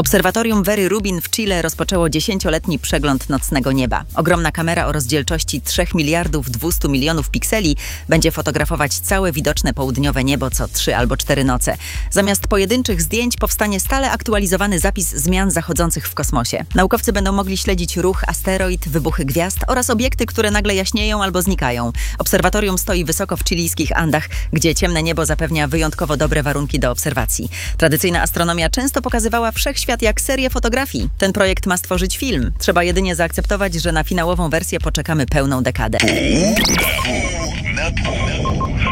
Obserwatorium Very Rubin w Chile rozpoczęło 10-letni przegląd nocnego nieba. Ogromna kamera o rozdzielczości 3 miliardów 200 milionów pikseli będzie fotografować całe widoczne południowe niebo co 3 albo 4 noce. Zamiast pojedynczych zdjęć powstanie stale aktualizowany zapis zmian zachodzących w kosmosie. Naukowcy będą mogli śledzić ruch asteroid, wybuchy gwiazd oraz obiekty, które nagle jaśnieją albo znikają. Obserwatorium stoi wysoko w chilijskich Andach, gdzie ciemne niebo zapewnia wyjątkowo dobre warunki do obserwacji. Tradycyjna astronomia często pokazywała wszechświat jak serię fotografii. Ten projekt ma stworzyć film. Trzeba jedynie zaakceptować, że na finałową wersję poczekamy pełną dekadę.